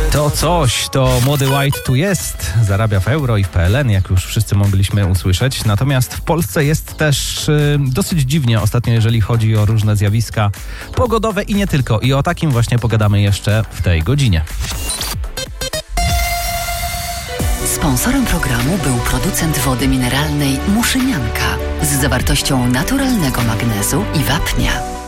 To coś, to młody White tu jest, zarabia w euro i w PLN, jak już wszyscy mogliśmy usłyszeć. Natomiast w Polsce jest też dosyć dziwnie ostatnio, jeżeli chodzi o różne zjawiska pogodowe i nie tylko. I o takim właśnie pogadamy jeszcze w tej godzinie. Sponsorem programu był producent wody mineralnej Muszynianka z zawartością naturalnego magnezu i wapnia.